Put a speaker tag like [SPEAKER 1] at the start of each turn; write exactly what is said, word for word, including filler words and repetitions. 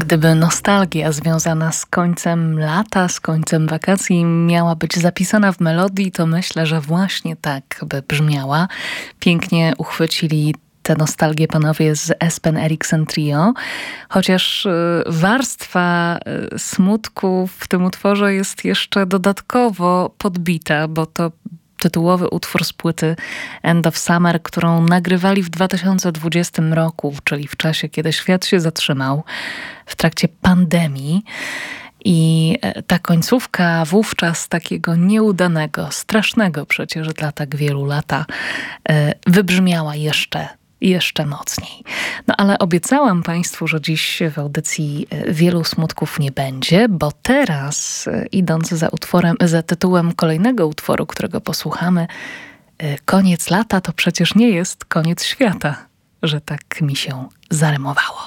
[SPEAKER 1] Gdyby nostalgia związana z końcem lata, z końcem wakacji miała być zapisana w melodii, to myślę, że właśnie tak by brzmiała. Pięknie uchwycili tę nostalgię panowie z Espen Eriksen Trio, chociaż warstwa smutku w tym utworze jest jeszcze dodatkowo podbita, bo to tytułowy utwór z płyty End of Summer, którą nagrywali w dwa tysiące dwudziestym roku, czyli w czasie, kiedy świat się zatrzymał, w trakcie pandemii. I ta końcówka wówczas takiego nieudanego, strasznego przecież dla tak wielu lata, wybrzmiała jeszcze jeszcze mocniej. No ale obiecałam Państwu, że dziś w audycji wielu smutków nie będzie, bo teraz, idąc za utworem, za tytułem kolejnego utworu, którego posłuchamy, koniec lata to przecież nie jest koniec świata, że tak mi się zarymowało.